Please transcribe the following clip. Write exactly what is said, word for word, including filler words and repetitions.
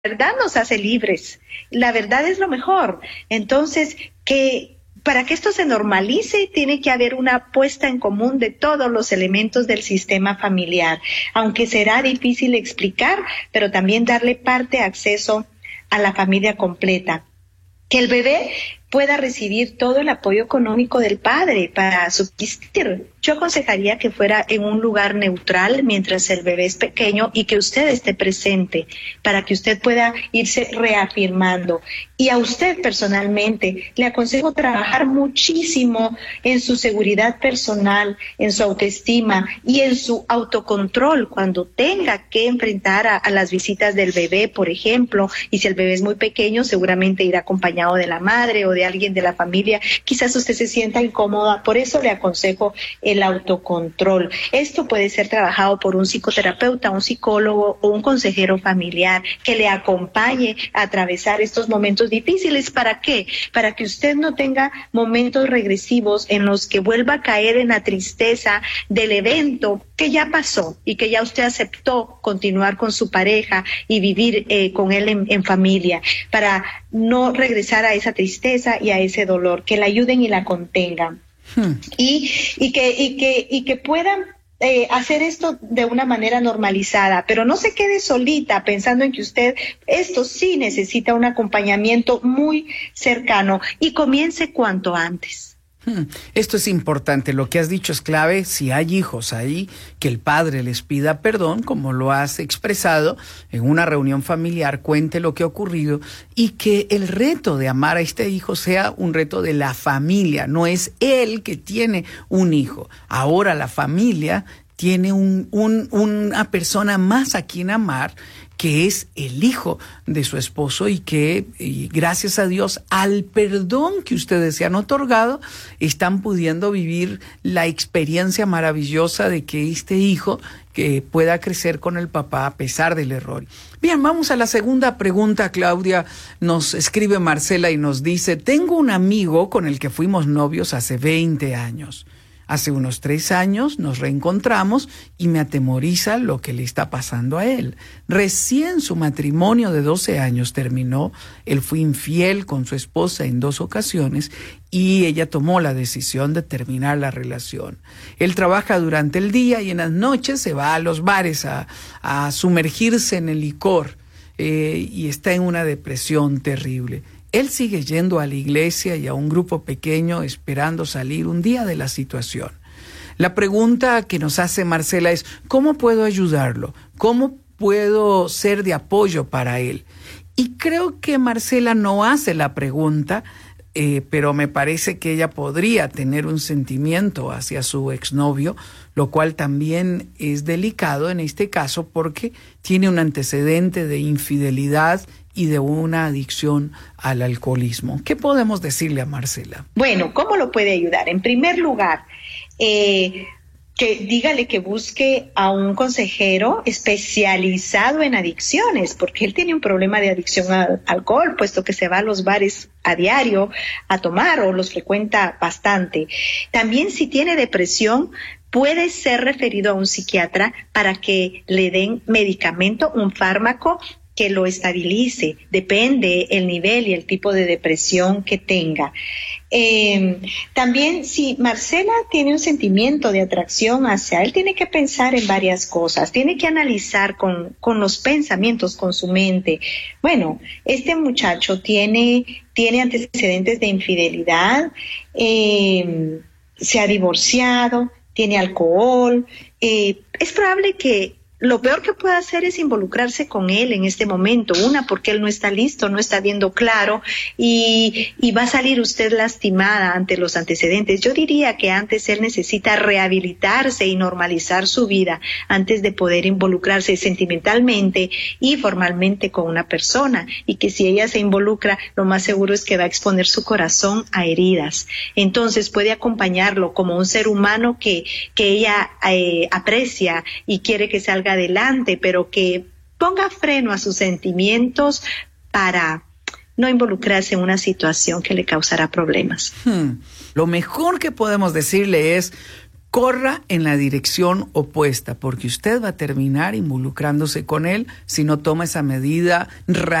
verdad nos hace libres. La verdad es lo mejor. Entonces, que para que esto se normalice, tiene que haber una puesta en común de todos los elementos del sistema familiar, aunque será difícil explicar, pero también darle parte acceso a la familia completa. Que el bebé pueda recibir todo el apoyo económico del padre para subsistir. Yo aconsejaría que fuera en un lugar neutral mientras el bebé es pequeño y que usted esté presente para que usted pueda irse reafirmando. Y a usted personalmente le aconsejo trabajar muchísimo en su seguridad personal, en su autoestima y en su autocontrol cuando tenga que enfrentar a, a las visitas del bebé, por ejemplo, y si el bebé es muy pequeño, seguramente irá acompañado de la madre o de alguien de la familia. Quizás usted se sienta incómoda, por eso le aconsejo el autocontrol. Esto puede ser trabajado por un psicoterapeuta, un psicólogo o un consejero familiar que le acompañe a atravesar estos momentos difíciles. ¿Para qué? Para que usted no tenga momentos regresivos en los que vuelva a caer en la tristeza del evento que ya pasó y que ya usted aceptó continuar con su pareja y vivir eh, con él en, en familia, para no regresar a esa tristeza y a ese dolor, que la ayuden y la contengan. Hmm. Y, y, que, y, que, y que puedan eh, hacer esto de una manera normalizada, pero no se quede solita pensando en que usted, esto sí necesita un acompañamiento muy cercano y comience cuanto antes. Hmm. Esto es importante, lo que has dicho es clave. Si hay hijos ahí, que el padre les pida perdón, como lo has expresado, en una reunión familiar, cuente lo que ha ocurrido y que el reto de amar a este hijo sea un reto de la familia, no es él que tiene un hijo. Ahora la familia tiene un, un, una persona más a quien amar, que es el hijo de su esposo y que, y gracias a Dios, al perdón que ustedes se han otorgado, están pudiendo vivir la experiencia maravillosa de que este hijo que pueda crecer con el papá a pesar del error. Bien, vamos a la segunda pregunta, Claudia. Nos escribe Marcela y nos dice: tengo un amigo con el que fuimos novios hace veinte años. Hace unos tres años nos reencontramos y me atemoriza lo que le está pasando a él. Recién su matrimonio de doce años terminó, él fue infiel con su esposa en dos ocasiones y ella tomó la decisión de terminar la relación. Él trabaja durante el día y en las noches se va a los bares a, a sumergirse en el licor eh, y está en una depresión terrible. Él sigue yendo a la iglesia y a un grupo pequeño esperando salir un día de la situación. La pregunta que nos hace Marcela es: ¿cómo puedo ayudarlo? ¿Cómo puedo ser de apoyo para él? Y creo que Marcela no hace la pregunta, eh, pero me parece que ella podría tener un sentimiento hacia su exnovio, lo cual también es delicado en este caso porque tiene un antecedente de infidelidad y de una adicción al alcoholismo. ¿Qué podemos decirle a Marcela? Bueno, ¿cómo lo puede ayudar? En primer lugar, eh, que dígale que busque a un consejero especializado en adicciones, porque él tiene un problema de adicción al alcohol, puesto que se va a los bares a diario a tomar o los frecuenta bastante. También, si tiene depresión, puede ser referido a un psiquiatra para que le den medicamento, un fármaco que lo estabilice. Depende el nivel y el tipo de depresión que tenga. Eh, también, si Marcela tiene un sentimiento de atracción hacia él, tiene que pensar en varias cosas, tiene que analizar con, con los pensamientos, con su mente. Bueno, este muchacho tiene, tiene antecedentes de infidelidad, eh, se ha divorciado, tiene alcohol, eh, es probable que lo peor que puede hacer es involucrarse con él en este momento. Una, porque él no está listo, no está viendo claro y, y va a salir usted lastimada ante los antecedentes. Yo diría que antes él necesita rehabilitarse y normalizar su vida antes de poder involucrarse sentimentalmente y formalmente con una persona. Y que si ella se involucra, lo más seguro es que va a exponer su corazón a heridas. Entonces puede acompañarlo como un ser humano que, que ella eh, aprecia y quiere que salga adelante, pero que ponga freno a sus sentimientos para no involucrarse en una situación que le causará problemas. Hmm. Lo mejor que podemos decirle es: corra en la dirección opuesta, porque usted va a terminar involucrándose con él si no toma esa medida radical